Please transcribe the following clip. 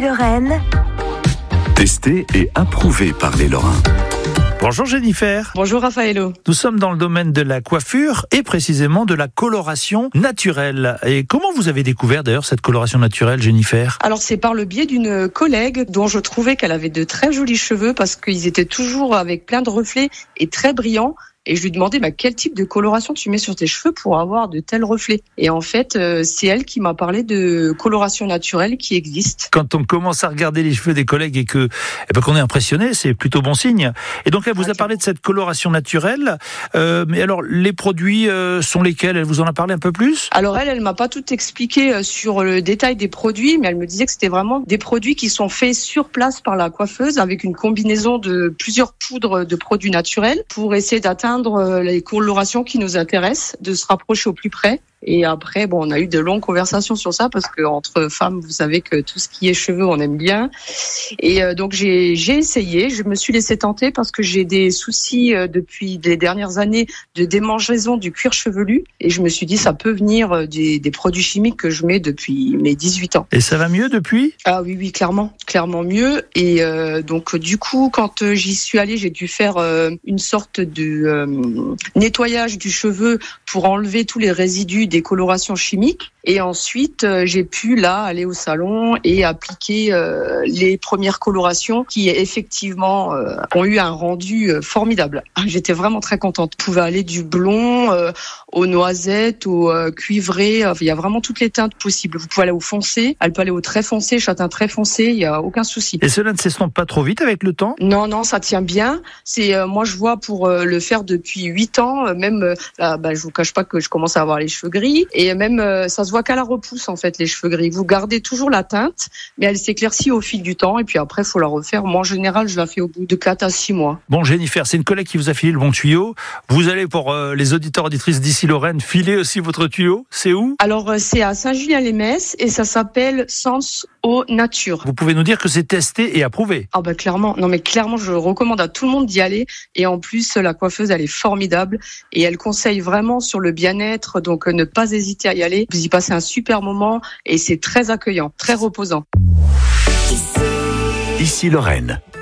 Lorraine. Testé et approuvé par les Lorrains. Bonjour Jennifer. Bonjour Raffaello. Nous sommes dans le domaine de la coiffure et précisément de la coloration naturelle. Et comment vous avez découvert d'ailleurs cette coloration naturelle, Jennifer ? Alors c'est par le biais d'une collègue dont je trouvais qu'elle avait de très jolis cheveux parce qu'ils étaient toujours avec plein de reflets et très brillants. Et je lui demandais quel type de coloration tu mets sur tes cheveux pour avoir de tels reflets. Et en fait, c'est elle qui m'a parlé de coloration naturelle qui existe. Quand on commence à regarder les cheveux des collègues et qu'on est impressionné, c'est plutôt bon signe. Et donc elle vous a parlé de cette coloration naturelle. Mais alors les produits sont lesquels ? Elle vous en a parlé un peu plus ? Alors elle m'a pas tout expliqué sur le détail des produits, mais elle me disait que c'était vraiment des produits qui sont faits sur place par la coiffeuse avec une combinaison de plusieurs poudres de produits naturels pour essayer d'atteindre les colorations qui nous intéressent, de se rapprocher au plus près. Et après, on a eu de longues conversations sur ça parce que entre femmes, vous savez que tout ce qui est cheveux, on aime bien. Et donc j'ai essayé, je me suis laissée tenter parce que j'ai des soucis depuis les dernières années de démangeaison du cuir chevelu. Et je me suis dit, ça peut venir des produits chimiques que je mets depuis mes 18 ans. Et ça va mieux depuis ? Ah oui, clairement mieux. Et donc du coup, quand j'y suis allée, j'ai dû faire une sorte de nettoyage du cheveu pour enlever tous les résidus des colorations chimiques. Et ensuite, j'ai pu aller au salon et appliquer les premières colorations qui effectivement ont eu un rendu formidable. J'étais vraiment très contente. Vous pouvez aller du blond aux noisettes, au cuivré. Il y a vraiment toutes les teintes possibles. Vous pouvez aller au foncé, elle peut aller au très foncé, châtain très foncé. Il y a aucun souci. Et cela ne s'estompe pas trop vite avec le temps ? Non, ça tient bien. C'est moi je vois pour le faire depuis 8 ans. Même je vous cache pas que je commence à avoir les cheveux gris et même ça se voit qu'à la repousse en fait les cheveux gris. Vous gardez toujours la teinte, mais elle s'éclaircit au fil du temps et puis après il faut la refaire. Moi en général je la fais au bout de 4 à 6 mois. Bon Jennifer, c'est une collègue qui vous a filé le bon tuyau. Vous allez pour les auditeurs auditrices d'ici Lorraine filer aussi votre tuyau. C'est où ? Alors c'est à Saint-Julien-les-Messes et ça s'appelle Sens Eau Nature. Vous pouvez nous dire que c'est testé et approuvé ? Ah clairement. Non mais clairement je recommande à tout le monde d'y aller et en plus la coiffeuse elle est formidable et elle conseille vraiment sur le bien-être, donc ne pas hésiter à y aller. Vous y passez un super moment et c'est très accueillant, très reposant. Ici Lorraine.